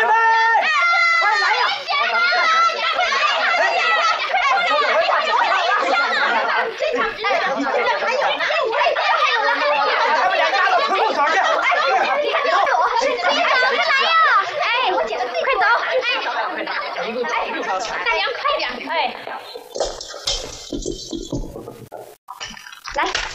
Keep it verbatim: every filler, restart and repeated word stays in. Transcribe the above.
们，快来呀！他们两家了，快动手去！ 哎，我姐，快走！哎，大娘，快点！哎，来。